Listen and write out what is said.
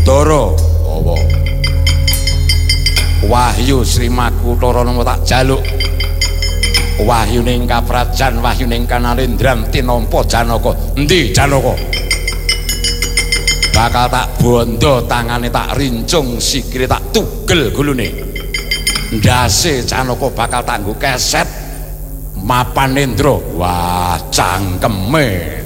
Ndara apa wahyu Sri Makutara napa tak jaluk wahyuning kaprajan wahyuning kanalendran tinampa Janaka endi Janaka bakal tak bondo tangane tak rincung sikile tak tugel gulune ndase Janaka bakal tak nggo keset mapan Indra wah cangkeme